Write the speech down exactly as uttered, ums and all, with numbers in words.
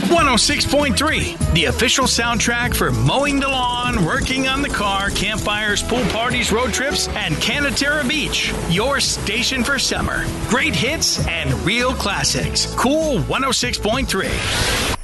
one oh six point three, the official soundtrack for mowing the lawn, working on the car, campfires, pool parties, road trips, and Canatera Beach. Your station for summer. Great hits and real classics. Cool one oh six point three.